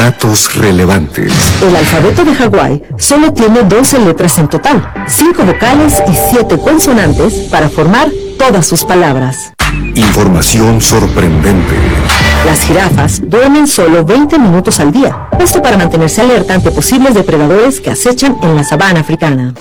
Datos relevantes. El alfabeto de Hawái solo tiene 12 letras en total, 5 vocales y 7 consonantes para formar todas sus palabras. Información sorprendente. Las jirafas duermen solo 20 minutos al día, esto para mantenerse alerta ante posibles depredadores que acechan en la sabana africana.